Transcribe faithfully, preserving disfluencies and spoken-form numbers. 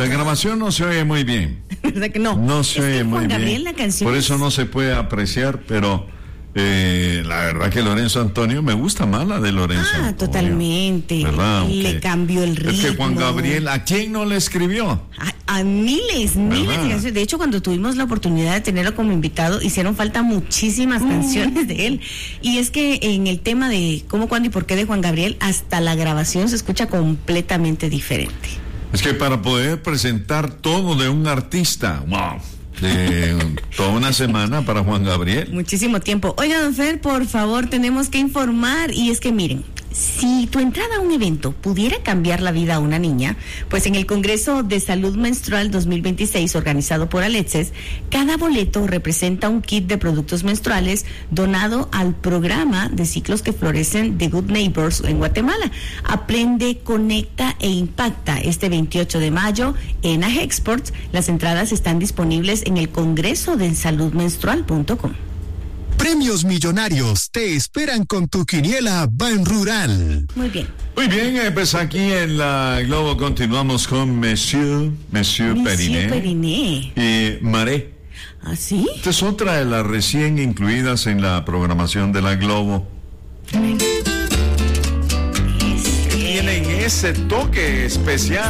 La grabación no se oye muy bien. ¿Verdad que no? No se es oye que muy Juan Gabriel, bien. La canción Por es... eso no se puede apreciar, pero eh, la verdad que Lorenzo Antonio me gusta más la de Lorenzo Ah, Antonio. totalmente. ¿Verdad? Le Aunque, cambió el ritmo. es que Juan Gabriel, ¿a quién no le escribió? A, a miles, miles de canciones. De hecho, cuando tuvimos la oportunidad de tenerlo como invitado, hicieron falta muchísimas mm. canciones de él. Y es que en el tema de cómo, cuándo y por qué de Juan Gabriel, hasta la grabación se escucha completamente diferente. Es que para poder presentar todo de un artista, wow, de toda una semana para Juan Gabriel. Muchísimo tiempo. Oiga, don Fer, por favor, tenemos que informar. Y es que miren, si tu entrada a un evento pudiera cambiar la vida a una niña, pues en el Congreso de Salud Menstrual dos mil veintiséis, organizado por Alexes, cada boleto representa un kit de productos menstruales donado al programa de ciclos que florecen de Good Neighbors en Guatemala. Aprende, conecta e impacta este veintiocho de mayo en Agexports. Las entradas están disponibles en el congreso de salud menstrual punto com. Premios millonarios te esperan con tu quiniela Ban Rural. Muy bien. Muy bien, eh, pues aquí en la Globo continuamos con Monsieur, Monsieur, Monsieur Periné, Periné. y Maré. ¿Ah, sí? Esta es otra de las recién incluidas en la programación de la Globo. Ese. Tienen ese toque especial.